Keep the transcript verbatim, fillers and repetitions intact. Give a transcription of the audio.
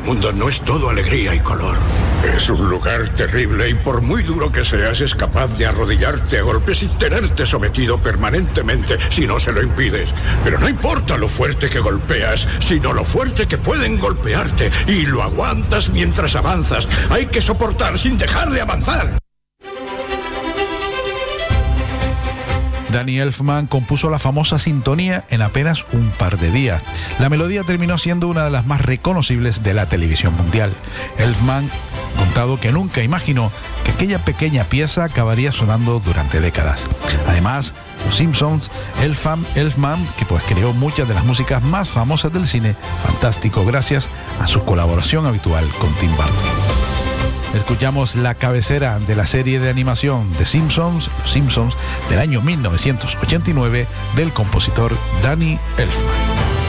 mundo no es todo alegría y color. Es un lugar terrible y por muy duro que seas es capaz de arrodillarte a golpes y tenerte sometido permanentemente si no se lo impides. Pero no importa lo fuerte que golpeas, sino lo fuerte que pueden golpearte, y lo aguantas mientras avanzas. Hay que soportar sin dejar de avanzar. Danny Elfman compuso la famosa sintonía en apenas un par de días. La melodía terminó siendo una de las más reconocibles de la televisión mundial. Elfman ha contado que nunca imaginó que aquella pequeña pieza acabaría sonando durante décadas. Además, Los Simpsons, Elfman, Elfman, que pues creó muchas de las músicas más famosas del cine fantástico gracias a su colaboración habitual con Tim Burton. Escuchamos la cabecera de la serie de animación de Simpsons, Los Simpsons, del año mil novecientos ochenta y nueve, del compositor Danny Elfman.